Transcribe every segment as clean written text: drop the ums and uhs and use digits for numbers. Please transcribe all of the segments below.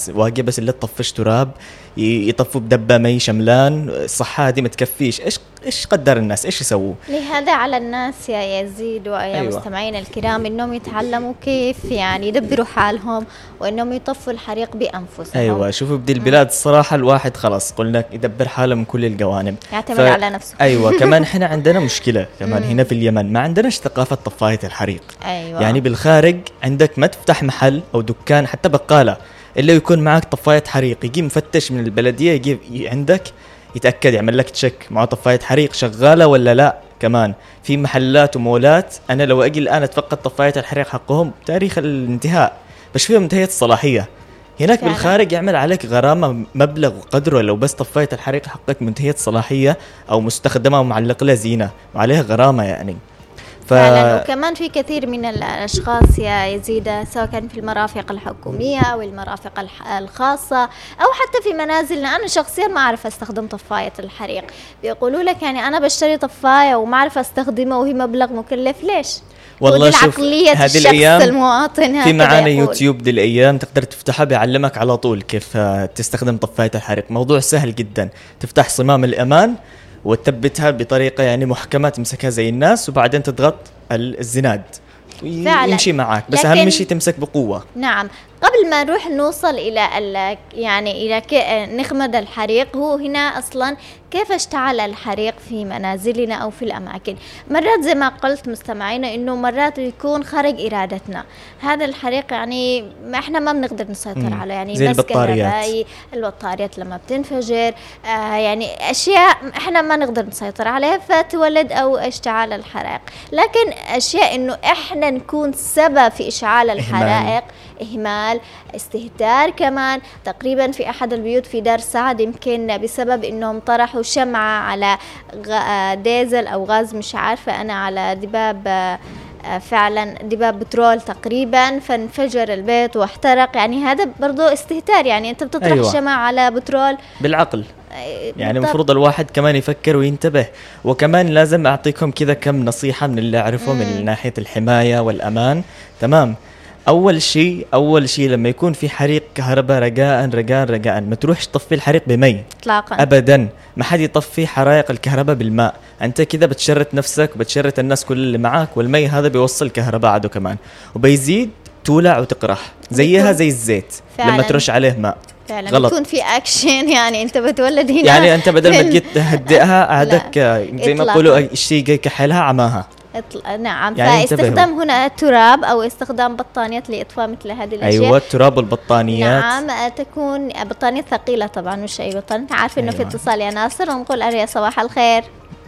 الناس واقع بس اللي تطفش تراب، يطفوا بدبة مي شملان، الصحة هذه ما تكفيش. إيش قدر الناس إيش يسووا؟ لهذا على الناس يا يزيد ويا أيوة. مستمعين الكرام إنهم يتعلموا كيف يعني يدبروا حالهم وإنهم يطفوا الحريق بأنفسهم. أيوة، شوفوا بدي البلاد الصراحة الواحد خلاص قلنا يدبر حاله من كل الجوانب، يعتمد على نفسه. أيوة. كمان إحنا عندنا مشكلة كمان هنا في اليمن، ما عندناش ثقافة طفاية الحريق. أيوة. يعني بالخارج عندك ما تفتح محل أو دكان حتى بقالة إلا يكون معك طفاية حريق، يجي مفتش من البلدية يجي عندك يتأكد، يعمل لك تشيك مع طفاية حريق شغالة ولا لا. كمان في محلات ومولات أنا لو أجي الآن أتفقد طفاية الحريق حقهم تاريخ الانتهاء بس فيهم منتهية الصلاحية. هناك فعلا. بالخارج يعمل عليك غرامة مبلغ وقدره لو بس طفاية الحريق حقك منتهية الصلاحية أو مستخدمة ومعلق لها زينة وعليها غرامة يعني. فعلا. وكمان في كثير من الأشخاص يا يزيد سواء كان في المرافق الحكومية أو المرافق الخاصة أو حتى في منازلنا، أنا شخصيا ما أعرف أستخدم طفاية الحريق، بيقولوا لك يعني أنا بشتري طفاية وما أعرف أستخدمه وهي مبلغ مكلف. ليش؟ والله شوف هذه الأيام المواطن في معانا يوتيوب دي الأيام تقدر تفتحها بيعلمك على طول كيف تستخدم طفاية الحريق. موضوع سهل جدا، تفتح صمام الأمان وتثبتها بطريقة يعني محكمة تمسكها زي الناس وبعدين تضغط الزناد يمشي معك، بس أهم شيء تمسك بقوة. نعم. قبل ما نروح نوصل إلى يعني إلى نخمد الحريق، هو هنا أصلا كيف اشتعل الحريق في منازلنا أو في الأماكن. مرات زي ما قلت مستمعينا إنه مرات يكون خارج إرادتنا هذا الحريق، يعني إحنا ما بنقدر نسيطر عليه، يعني زي البطاريات لما بتنفجر، يعني أشياء إحنا ما نقدر نسيطر عليها فتولد أو اشتعال الحرائق. لكن أشياء إنه إحنا نكون سبب في إشعال الحرائق، إهمال، استهتار. كمان تقريبا في أحد البيوت في دار سعد يمكن بسبب إنهم طرحوا شمعة على ديزل أو غاز مش عارفة أنا على دباب، فعلا دباب بترول تقريبا، فانفجر البيت واحترق. يعني هذا برضو استهتار، يعني أنت بتطرح أيوة. شمعة على بترول بالعقل. يعني المفروض الواحد كمان يفكر وينتبه. وكمان لازم أعطيكم كذا كم نصيحة من اللي أعرفه من ناحية الحماية والأمان. تمام. أول شيء لما يكون في حريق كهرباء رجاء ما تروحش تطفي الحريق بمي إطلاقا أبدا. ما حد يطفي حرائق الكهرباء بالماء، أنت كذا بتشرت نفسك وبتشرت الناس كل اللي معاك، والمي هذا بيوصل كهرباء عدو كمان وبيزيد تولع وتقرح زيها زي الزيت فعلا. لما ترش عليه ماء فعلا غلط. يكون في أكشن، يعني أنت بتولد هنا، يعني أنت بدل ما تجي تهدئها قعدك زي ما يقولوا الشيء جاي كحلها عماها. نعم. يعني فاستخدام هنا التراب أو استخدام بطانيات لإطفاء مثل هذه الأشياء. أيوة التراب والبطانيات. نعم. تكون بطانية ثقيلة طبعا مش أي بطانية. عارف إنه في اتصال يا ناصر ونقول أريا صباح الخير.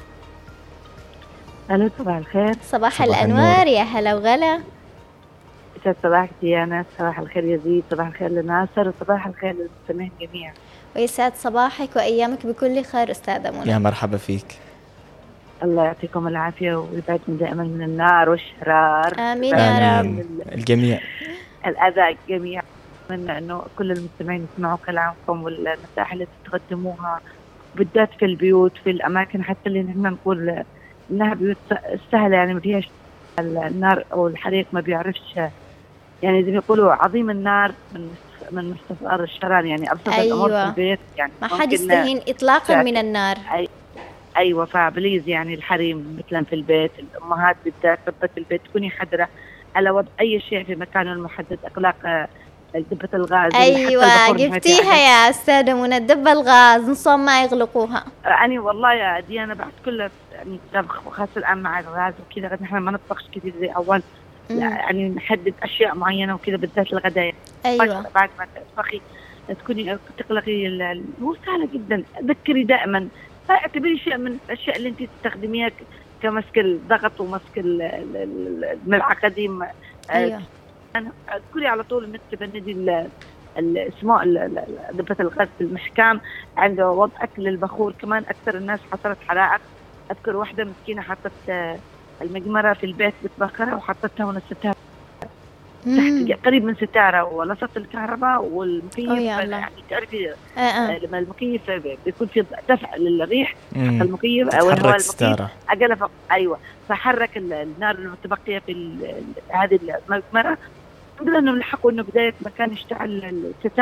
ألو صباح الخير. صباح الأنوار يا هلا وغلا. يسعد صباحك يا ناس. صباح الخير يزيد، صباح الخير لناصر، وصباح الخير للمستمعين جميعا. ويسعد صباحك وأيامك بكل خير أستاذة منى. يا مرحبا فيك. الله يعطيكم العافية ويبعدنا دائما من النار والشرار. آمين يا رب. الجميع الأذى الجميع. أتمنى إنه كل المستمعين يسمعوا كلامكم والنصائح اللي تقدموها بالذات في البيوت في الأماكن حتى اللي نحن نقول إنها بيوت سهلة، يعني ما فيهاش النار أو الحريق ما بيعرفش، يعني زي ما يقولوا عظيم النار من مستصغر الشرار، يعني أبسط الأمور في البيت يعني ما حد يستهين إطلاقا من النار. أيوة. فبليز يعني الحريم مثلا في البيت، الأمهات بالذات ربة البيت تكوني حذرة على وضع أي شيء في مكانه المحدد، إغلاق دبة الغاز. أيوة جبتيها يا أستاذة منى، دبة الغاز نصهم ما يغلقوها. يعني والله يا ديانا بعد كل يعني خاصة الآن مع الغاز وكذا نحن ما نطبخش كثير زي أول. يعني نحدد أشياء معينة وكذا بالذات الغداء. أيوة. بعد ما تطبخي تكوني تقلقي هو سهلة جدا. ذكري دائما، اعتبري شيء من الأشياء اللي أنت تستخدميها كمسك الضغط ومسك الملعقة قديم. أيوة. اذكري على طول مثل بندي اسمه دبة الغاز في المحكام عند وضع أكل البخور. كمان أكثر الناس حصلت حرائق. أذكر واحدة مسكينة حطت المجمرة في البيت بتبخرها وحطتها ونستها تحت قريب من ستارة ولصت الكهرباء والمكيف. يعني تعرفي لما المكيف بيكون في دفع للريح حق المكيف أو الهواء المكيف أقل أيوة، فحرك النار المتبقية في هذه المجمرة. الحمد لله إنهم لحقوا إنه بداية ما كان يشتعل الستارة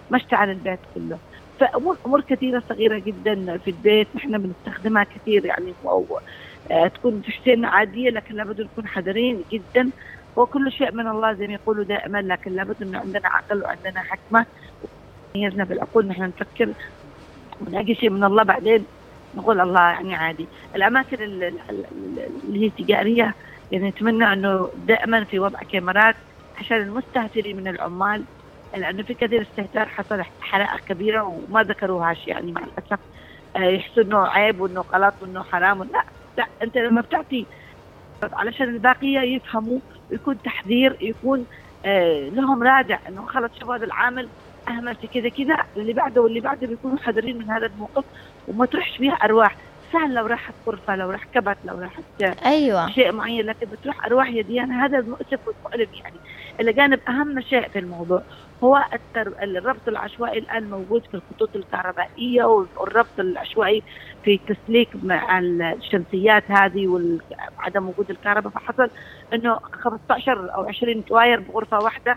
ما اشتعل البيت كله. فأمور كثيرة صغيرة جدا في البيت نحن بنستخدمها كثير يعني، أو تكون في حسين عادية، لكن لابد نكون حذرين جدا. وكل شيء من الله زي ما يقولوا دائما، لكن لابد انه عندنا عقل وعندنا حكمة وميزنا بالعقول، نحن نفكر ونلاقي شيء من الله بعدين نقول الله يعني عادي. الأماكن اللي هي تجارية يعني نتمنى انه دائما في وضع كاميرات عشان المستهترين من العمال، لأنه في كثير استهتار، حصل حرائق كبيرة وما ذكروهاش يعني مع الأسف. يحسوا إنه عيب وإنه غلط وإنه حرام. لا أنت لما بتعطي علشان الباقية يفهموا، يكون تحذير، يكون لهم رادع إنه خلص شوف هذا العامل أهمل في كذا كذا، اللي بعده واللي بعده بيكونوا حذرين من هذا الموقف وما تروحش فيها أرواح. سهل لو راحت غرفة، لو راح كبت، لو راحت أيوة شيء معين، لكن بتروح أرواح يا ديانا. هذا المؤسف والمؤلم يعني. اللي جانب أهم شيء في الموضوع هو الربط العشوائي الآن موجود في الخطوط الكهربائية، والربط العشوائي في التسليك مع الشمسيات هذه وعدم وجود الكهرباء. فحصل إنه 15 أو 20 واير بغرفة واحدة،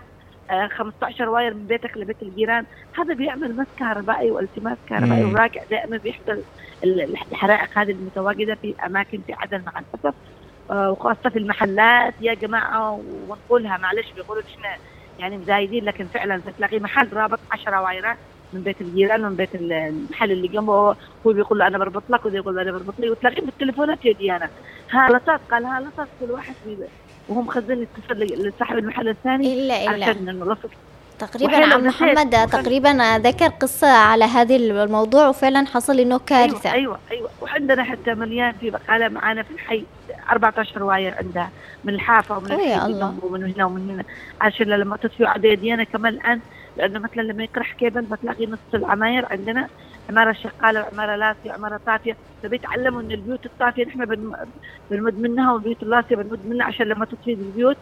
15 واير من بيتك لبيت الجيران. هذا بيعمل مس كهربائي والتماس كهربائي، وراجع دائما بيحصل الحرائق هذه المتواجدة في أماكن في عدن مع الأسف، وخاصة في المحلات يا جماعة. ونقولها معلش بيقولوا إحنا يعني مزايدين، لكن فعلا تلاقي محل رابط 10 وايرات من بيت الجيران ومن بيت المحل اللي جنبه، هو بيقول له أنا بربط لك وده يقول له أنا بربط لي، وتلاقيه بالتليفونات يا ديانا هالطات قال هالطات كل واحد وهم مخزن يتصل لصاحب المحل الثاني إلا عشان نلصق. تقريبا عم محمد تقريبا ذكر قصة على هذا الموضوع، وفعلا حصل إنه كارثة. أيوة. وعندنا حتى مليان في بقالة معانا في الحي 14 واير عندها من الحافة ومن الحي ومن هنا ومن هنا، عشان لما تطفيوا عادية ديانا كمان الآن. لأنه مثلا لما يقرح كيبل بتلاقي نص العماير عندنا عمارة شغالة وعمارة لاسية وعمارة طافية، فبيتعلموا إن البيوت الطافية نحن بنمد منها، والبيوت اللاسية بنمد منها عشان لما تطفي البيوت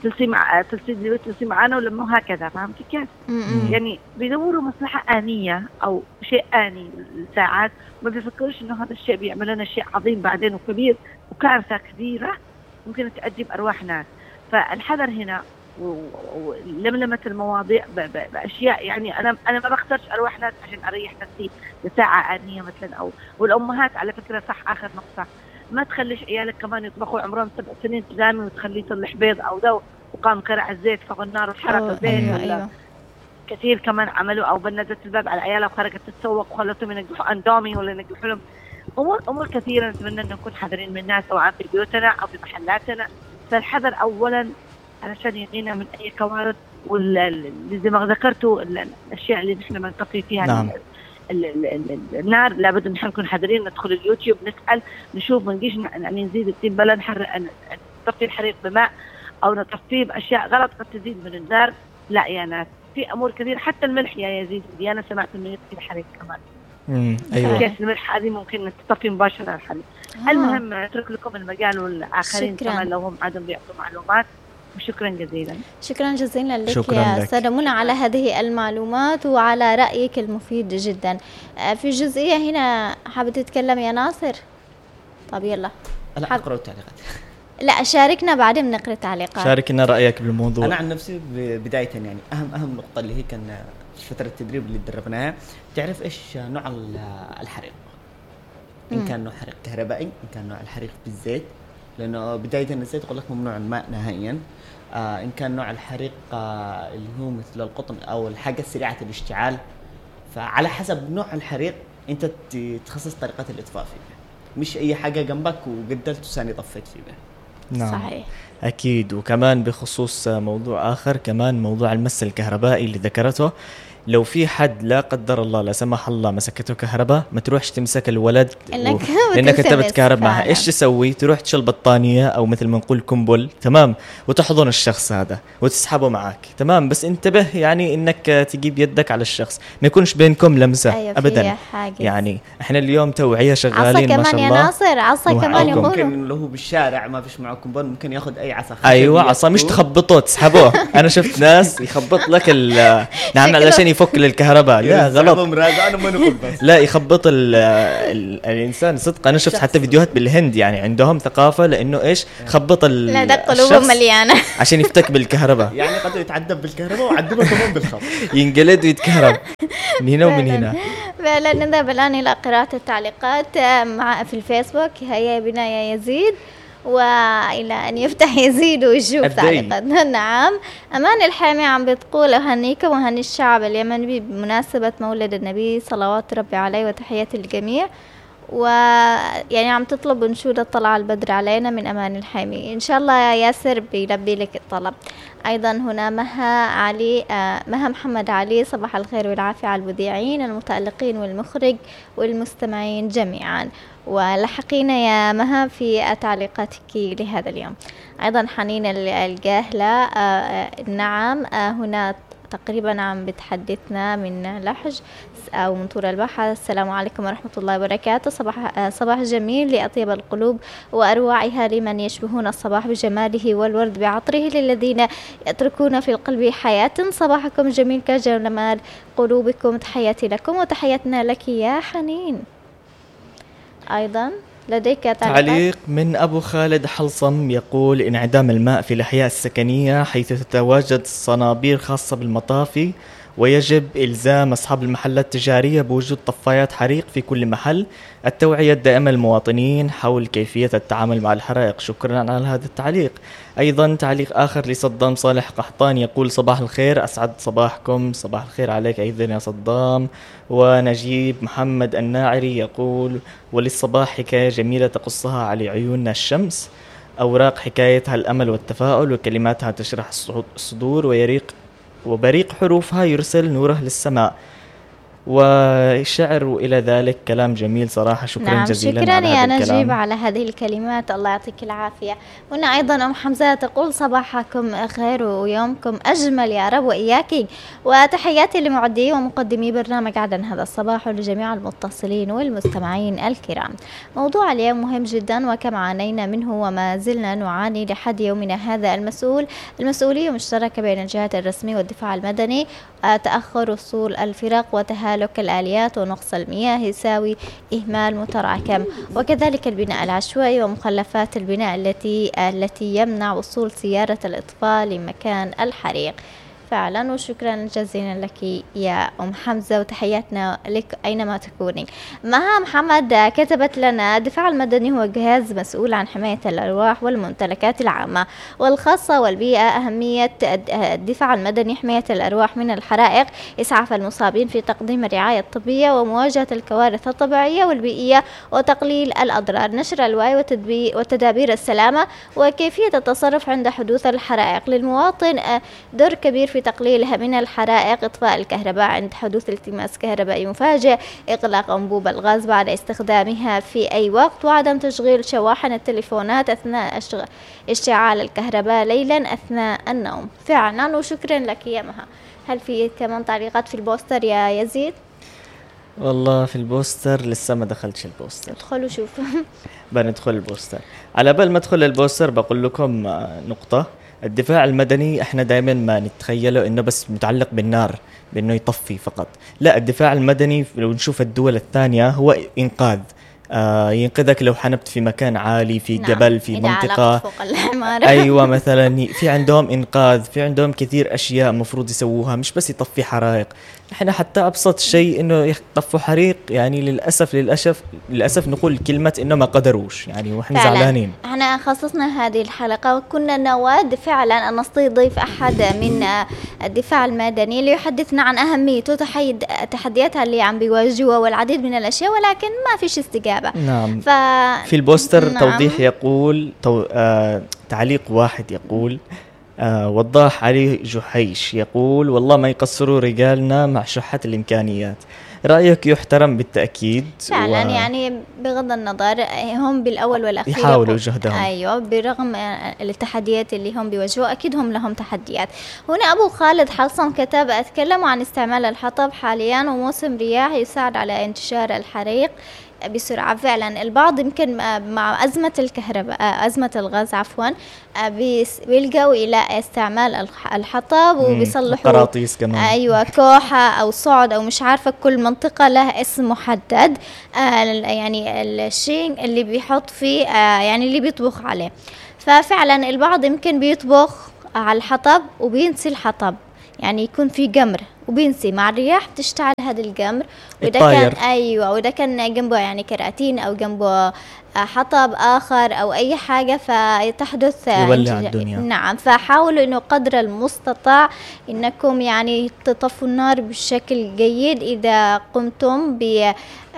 تلسي معانا، ولما هكذا. فهمت كيف؟ يعني بيدوروا مصلحة آنية أو شيء آني ساعات، ما بيفكروش إنه هذا الشيء بيعمل لنا شيء عظيم بعدين وكبير وكارثة كبيرة ممكن تؤدي بأرواح ناس. فالحذر هنا ولملمة المواضيع بأشياء يعني أنا ما بختارش أرواح ناس عشان أريح نفسي لساعة آنية مثلا. أو والأمهات على فكرة صح، آخر نقطة، ما تخليش عيالك كمان يطبخوا عمرهم 7 سنين تزامي وتخليه يصلح بيض أو ذو وقام كرع الزيت فوق النار وحرق البيت. أيوة. كثير كمان عملوا أو بنزت الباب على عيالها وخرجت تتسوق وخلتهم ينقحوا أندومي ولا ينقحوا لهم. أمور كثيرة نتمنى أن نكون حذرين من الناس سواء في بيوتنا أو في محلاتنا. فالحذر أولا علشان يقينا من أي كوارث، واللي زي ما ذكرتوا الأشياء اللي نحن بنطفي فيها نعم. النار لابد نحن نكون حذرين. ندخل اليوتيوب نسأل نشوف، ما نجيش يعني نزيد الطين بلا نطفي الحريق بماء أو نطفيه بأشياء غلط قد تزيد من النار. لا يا ناس، في أمور كثير، حتى الملح يا يزيد أنا سمعت إنه يطفي الحريق كمان. أيوة. كيس الملح هذه ممكن تطفي مباشرة الحريق. المهم أترك لكم المجال والآخرين كمان لو هم عندهم بيعطوا معلومات. وشكرا جزيلا. شكرا جزيلا لك يا أستاذة منى على هذه المعلومات وعلى رأيك المفيد جدا. في جزئية هنا حابة تتكلم يا ناصر؟ طب يلا. لا أقرأ التعليقات. لا شاركنا بعدين بنقرأ التعليقات. شاركنا رأيك بالموضوع. أنا عن نفسي بداية يعني أهم نقطة اللي هي كان فترة التدريب اللي تدربناها، تعرف إيش نوع الحريق، إن كان نوع حريق كهربائي، إن كان نوع الحريق بالزيت، لأنه بداية الزيت يقول لك ممنوع الماء نهائيا. إن كان نوع الحريق اللي هو مثل القطن أو الحاجة سريعة الاشتعال، فعلى حسب نوع الحريق أنت تخصص طريقة الإطفاء فيه، مش أي حاجة جنبك وقدرت وثاني طفيت فيه. نعم. صحيح. أكيد. وكمان بخصوص موضوع آخر كمان، موضوع المس الكهربائي اللي ذكرته، لو في حد لا قدر الله لا سمح الله مسكته كهرباء، ما تروحش تمسك الولد لأنك انت بتكهرب معها. ايش تسوي؟ تروح تشيل بطانية او مثل ما نقول كمبل، تمام، وتحضن الشخص هذا وتسحبه معك، تمام، بس انتبه يعني انك تجيب يدك على الشخص، ما يكونش بينكم لمسة. أيوة ابدا. يعني احنا اليوم توعية شغالين ما شاء الله. عصا كمان يا ناصر، عصا كمان يقولوا. ممكن لو هو بالشارع ما فيش معه كمبل ممكن ياخذ اي عصا. ايوه عصا، مش تخبطه تسحبه. انا شفت ناس يخبط لك نعم علشان يفك للكهرباء. لا غلط، انا ما نقول بس لا يخبط الانسان صدق. انا شفت حتى فيديوهات بالهند يعني عندهم ثقافه لانه ايش خبط لا ده قلوبهم مليانه عشان يفتك بالكهرباء. يعني قد يتعذب بالكهرباء وعذبه كمان بالخط، ينقلد ويتكهرب من هنا ومن هنا. فعلا نذهب الآن إلى قراءة التعليقات في الفيسبوك. هيا بنا يا يزيد، وإلى أن يفتح يزيد ويشوف تعليقاتنا. نعم، أمان الحامي عم بتقول أهنيكم وأهني الشعب اليمني بمناسبة مولد النبي صلوات ربي عليه وتحياتي للجميع. ويعني عم تطلب انشودة طلع البدر علينا من أمان الحامي. إن شاء الله يا ياسر بيلبي لك الطلب. أيضا هنا مها محمد علي، صباح الخير والعافية على المذيعين المتألقين والمخرج والمستمعين جميعا. ولحقينا يا مها في تعليقاتك لهذا اليوم. أيضا حنين الجاهلة، نعم هنا تقريبا عم بتحدثنا من لحج أو من طور البحر. السلام عليكم ورحمة الله وبركاته. صباح جميل لأطيب القلوب وأروعها لمن يشبهون الصباح بجماله والورد بعطره للذين يتركون في القلب حياة. صباحكم جميل كجمال قلوبكم. تحياتي لكم وتحياتنا لك يا حنين. أيضا لديك تعليق من أبو خالد حلصم يقول انعدام الماء في الأحياء السكنية حيث تتواجد صنابير خاصة بالمطافي، ويجب إلزام أصحاب المحلات التجارية بوجود طفايات حريق في كل محل. التوعية الدائمة للمواطنين حول كيفية التعامل مع الحرائق. شكرا على هذا التعليق. أيضا تعليق آخر لصدام صالح قحطان يقول صباح الخير، أسعد صباحكم. صباح الخير عليك أيضا يا صدام. ونجيب محمد الناعري يقول وللصباح حكاية جميلة تقصها على عيوننا الشمس، أوراق حكايتها الأمل والتفاؤل وكلماتها تشرح الصدور وبريق حروفها يرسل نوره للسماء. والشعر وإلى ذلك كلام جميل صراحة. شكرا نعم جزيلا شكرا على يا هذا الكلام. نجيب على هذه الكلمات، الله يعطيك العافية. هنا أيضا أم حمزة تقول صباحكم خير ويومكم أجمل يا رب وإياكي، وتحياتي لمعدي ومقدمي برنامج عدن هذا الصباح ولجميع المتصلين والمستمعين الكرام. موضوع اليوم مهم جدا وكم عانينا منه وما زلنا نعاني لحد يومنا هذا. المسؤولية مشتركة بين الجهات الرسمية والدفاع المدني. تأخر وصول الفرق وتهالك الآليات ونقص المياه يساوي إهمال متراكم، وكذلك البناء العشوائي ومخلفات البناء التي يمنع وصول سيارة الإطفاء لمكان الحريق. فعلا وشكرا جزيلا لك يا أم حمزة وتحياتنا لك أينما تكوني. مها محمد كتبت لنا الدفاع المدني هو جهاز مسؤول عن حماية الأرواح والممتلكات العامة والخاصة والبيئة. أهمية الدفاع المدني حماية الأرواح من الحرائق، إسعاف المصابين في تقديم الرعاية الطبية ومواجهة الكوارث الطبيعية والبيئية وتقليل الأضرار، نشر الوعي وتدابير السلامة وكيفية التصرف عند حدوث الحرائق. للمواطن دور كبير في تقليلها من الحرائق، إطفاء الكهرباء عند حدوث التماس كهربائي مفاجئ، إغلاق أنبوب الغاز بعد استخدامها في أي وقت، وعدم تشغيل شواحن التليفونات أثناء اشتعال الكهرباء ليلا أثناء النوم. فعلا وشكرا لك يا مها. هل في كمان تعليقات في البوستر يا يزيد؟ والله في البوستر لسه ما دخلتش البوستر. ادخلوا شوفوا. بندخل البوستر. على بال ما ادخل البوستر بقول لكم نقطة. الدفاع المدني احنا دائما ما نتخيله انه بس متعلق بالنار، بانه يطفي فقط. لا، الدفاع المدني لو نشوف الدول الثانية هو انقاذ. ينقذك لو حنبت في مكان عالي، في جبل، في منطقة فوق العمارة. أيوة مثلا في عندهم إنقاذ، في عندهم كثير أشياء مفروض يسووها، مش بس يطفي حرائق. إحنا حتى أبسط شيء إنه يطفوا حريق، يعني للأسف نقول كلمة إنه ما قدروش يعني، وإحنا زعلانين. إحنا خصصنا هذه الحلقة وكنا نود فعلا أن نستضيف أحد من الدفاع المدني ليحدثنا عن أهميته تحدياتها اللي عم بيواجهوها والعديد من الأشياء، ولكن ما فيش استجابة. نعم. في البوستر نعم. توضيح يقول تعليق واحد يقول وضاح علي جحيش يقول والله ما يقصروا رجالنا مع شحة الإمكانيات. رأيك يحترم بالتأكيد. فعلا يعني بغض النظر هم بالأول والأخير يحاولوا جهدهم. أيوة برغم التحديات اللي هم بيواجهوا أكيد هم لهم تحديات. هنا أبو خالد حلصم كتب أتكلم عن استعمال الحطب حاليا وموسم رياح يساعد على انتشار الحريق. بسرعة. فعلا البعض يمكن مع أزمة الكهرباء أزمة الغاز عفوا بيلجأوا إلى استعمال الحطب وبيصلحوا قراطيس كمان. أيوة كوحة أو صعد أو مش عارفة، كل منطقة لها اسم محدد يعني الشيء اللي بيحط فيه يعني اللي بيطبخ عليه. ففعلا البعض يمكن بيطبخ على الحطب وبينسي الحطب، يعني يكون في جمر وبينسي مع الرياح بتشتعل هذا الجمر، وإذا كان أيوة وإذا كان جنبه يعني كراتين أو جنبه حطب آخر أو أي حاجة فتحدث يولع الدنيا. نعم، فحاولوا إنه قدر المستطاع إنكم يعني تطفوا النار بشكل جيد إذا قمتم ب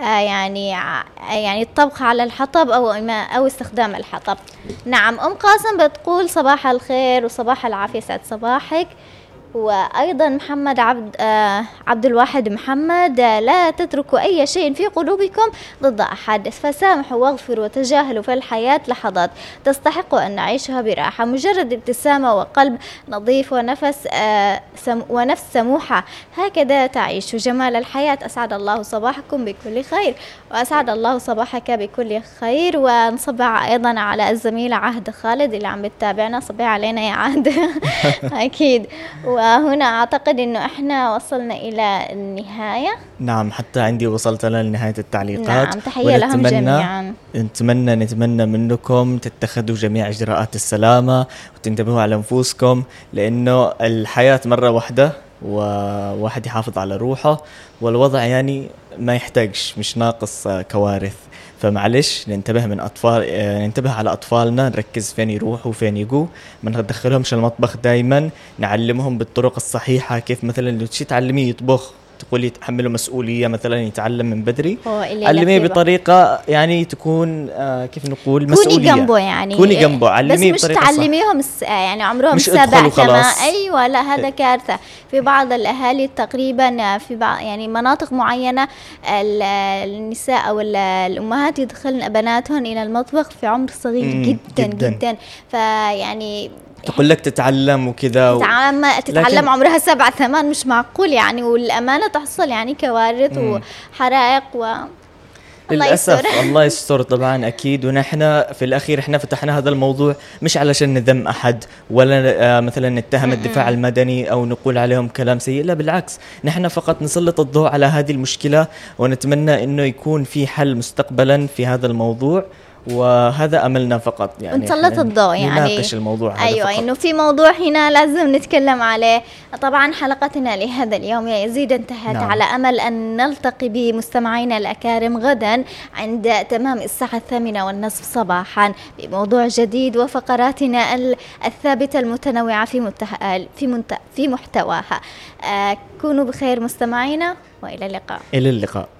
يعني الطبخ على الحطب أو استخدام الحطب. نعم. أم قاسم بتقول صباح الخير وصباح العافية، سعد صباحك. وأيضا محمد عبد الواحد محمد، لا تتركوا أي شيء في قلوبكم ضد أحد، فسامحوا واغفروا وتجاهلوا، في الحياة لحظات تستحقوا أن نعيشها براحة، مجرد ابتسامة وقلب نظيف ونفس سموحة، هكذا تعيشوا جمال الحياة. أسعد الله صباحكم بكل خير، وأسعد الله صباحك بكل خير. ونصبح أيضا على الزميلة عهد خالد اللي عم بتتابعنا، صبح علينا يا عهد. أكيد. وهنا أعتقد أنه إحنا وصلنا إلى النهاية. نعم، حتى عندي وصلت لنهاية التعليقات. نعم، تحية لهم جميعا. نتمنى منكم تتخذوا جميع إجراءات السلامة وتنتبهوا على أنفسكم، لأنه الحياة مرة واحدة وواحد يحافظ على روحه، والوضع يعني ما يحتاجش، مش ناقص كوارث. فمعلش ننتبه على أطفالنا، نركز فين يروحوا وفين يجوا، ما ندخلهمش المطبخ دايما، نعلمهم بالطرق الصحيحة. كيف مثلا لو تشي تعلميه يطبخ تقولي تحمله مسؤولية، مثلا يتعلم من بدري، علميه بطريقة يعني تكون كيف نقول مسؤولية، كوني جنبه علميه بس مش تعلميهم يعني عمرهم 7 8. أيوة، لا هذا كارثة. في بعض الأهالي تقريبا في بعض يعني مناطق معينة النساء أو الأمهات يدخلن بناتهم إلى المطبخ في عمر صغير جدا جدا. فيعني تقول لك تتعلم وكذا تتعلم عمرها 7 8، مش معقول يعني. والأمانة تحصل يعني كوارث وحرائق للأسف. الله يستر طبعا أكيد. ونحن في الأخير احنا فتحنا هذا الموضوع مش علشان نذم أحد ولا مثلا نتهم الدفاع المدني أو نقول عليهم كلام سيء، لا بالعكس، نحن فقط نسلط الضوء على هذه المشكلة، ونتمنى إنه يكون في حل مستقبلا في هذا الموضوع، وهذا أملنا فقط يعني نسلط الضوء يعني نناقش الموضوع هذا. أيوة فقط. إنه في موضوع هنا لازم نتكلم عليه. طبعا حلقتنا لهذا اليوم يا يزيد انتهت. نعم. على أمل أن نلتقي بمستمعينا الأكارم غدا عند تمام الساعة 8:30 صباحا بموضوع جديد وفقراتنا الثابتة المتنوعة في محتواها. كونوا بخير مستمعينا، وإلى اللقاء. إلى اللقاء.